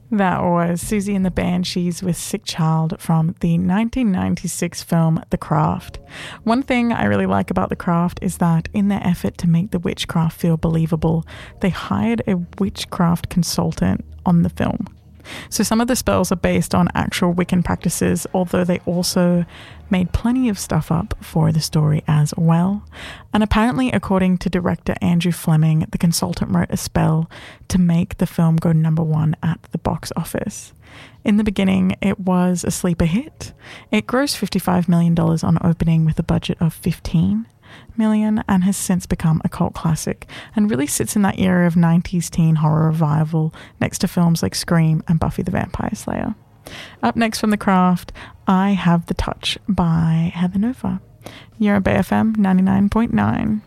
That was Susie and the Banshees with Sick Child from the 1996 film The Craft. One thing I really like about The Craft is that in their effort to make the witchcraft feel believable, they hired a witchcraft consultant on the film. So some of the spells are based on actual Wiccan practices, although they also made plenty of stuff up for the story as well. And apparently, according to director Andrew Fleming, the consultant wrote a spell to make the film go #1 at the box office. In the beginning, it was a sleeper hit. It grossed $55 million on opening with a budget of $15 million and has since become a cult classic and really sits in that era of 90s teen horror revival next to films like Scream and Buffy the Vampire Slayer. Up next from The Craft, I Have the Touch by Heather Nova. You're on BayFM 99.9.